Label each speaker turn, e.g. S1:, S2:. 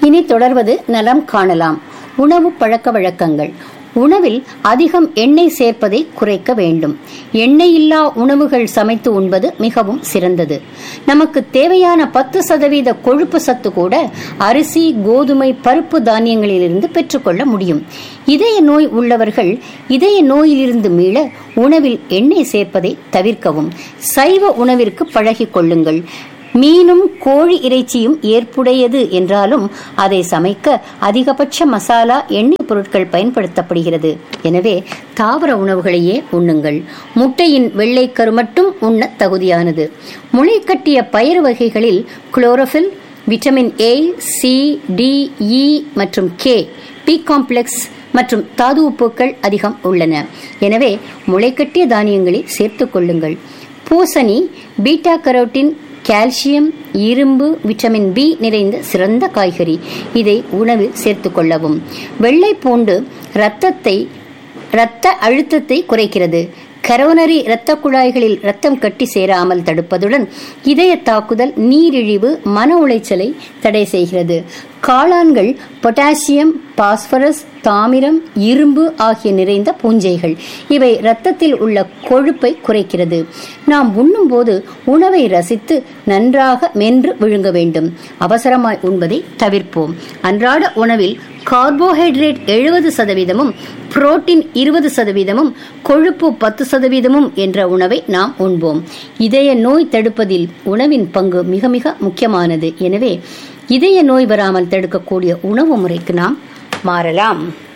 S1: இனி தொடர்வது நலம் காணலாம். உணவு பழக்க வழக்கங்கள். உணவில் அதிகம் எண்ணெய் சேர்ப்பதை குறைக்க வேண்டும். எண்ணெய் இல்லா உணவுகள் சமைத்து உண்பது மிகவும் சிறந்தது. நமக்கு தேவையான 10% கொழுப்பு சத்து கூட அரிசி, கோதுமை, பருப்பு தானியங்களிலிருந்து பெற்றுக்கொள்ள முடியும். இதய நோய் உள்ளவர்கள் இதய நோயிலிருந்து மீள உணவில் எண்ணெய் சேர்ப்பதை தவிர்க்கவும். சைவ உணவிற்கு பழகிக் கொள்ளுங்கள். மீனும் கோழி இறைச்சியும் ஏற்புடையது என்றாலும் அதை சமைக்க அதிகபட்ச மசாலா, எண்ணெய் பொருட்கள் பயன்படுத்தப்படுகிறது. எனவே தாவர உணவுகளையே உண்ணுங்கள். முட்டையின் வெள்ளைக்கரு மட்டும் உண்ண தகுதியானது. முளைக்கட்டிய பயிறு வகைகளில் chlorophyll, vitamin A, C, D, இ மற்றும் கே, பி காம்ப்ளெக்ஸ் மற்றும் தாது உப்புக்கள் அதிகம் உள்ளன. எனவே முளைக்கட்டிய தானியங்களில் சேர்த்துக் கொள்ளுங்கள். பூசணி பீட்டா கரோட்டின், கால்சியம், இரும்பு, விட்டமின் பி நிறைந்த சிறந்த காய்கறி. இதை உணவில் சேர்த்துக் கொள்ளவும். வெள்ளை பூண்டு இரத்த அழுத்தத்தை குறைக்கிறது. கரோனரி இரத்த குழாய்களில் இரத்தம் கட்டி சேராமல் தடுப்பதுடன் இதய தாக்குதல், நீரிழிவு, மன உளைச்சலை தடை செய்கிறது. காளான்கள் பொட்டாசியம், பாஸ்பரஸ், தாமிரம், இரும்பு ஆகிய நிறைந்த பூஞ்சைகள். இவை இரத்தத்தில் உள்ள கொழுப்பை குறைக்கிறது. நாம் உண்ணும் போது உணவை ரசித்து நன்றாக மென்று விழுங்க வேண்டும். அவசரமாய் உண்பதை தவிர்ப்போம். அன்றாட உணவில் கார்போஹைட்ரேட் 70%, புரோட்டீன் 20%, கொழுப்பு 10% என்ற உணவை நாம் உண்போம். இதய நோய் தடுப்பதில் உணவின் பங்கு மிக மிக முக்கியமானது. எனவே இதய நோய் வராமல் தடுக்கக்கூடிய உணவு முறைக்கு நாம் மாறலாம்.